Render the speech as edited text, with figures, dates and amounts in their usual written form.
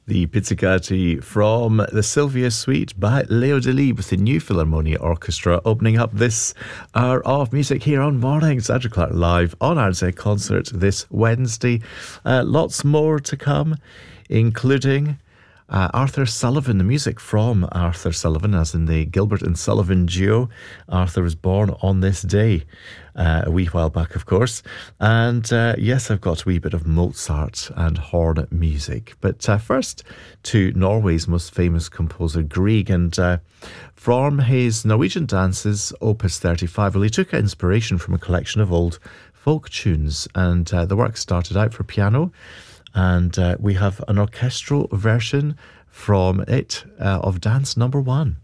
The Pizzicati from the Sylvia Suite by Leo Delibes with the New Philharmonia Orchestra, opening up this hour of music here on Mornings. Andrew Clark live on RZ Concert this Wednesday. Lots more to come, including Arthur Sullivan, the music from Arthur Sullivan, as in the Gilbert and Sullivan duo. Arthur was born on this day, a wee while back, of course. And yes, I've got a wee bit of Mozart and horn music. But first to Norway's most famous composer, Grieg, and from his Norwegian dances, Opus 35. Well, he took inspiration from a collection of old folk tunes, and the work started out for piano. And we have an orchestral version from it of Dance Number 1.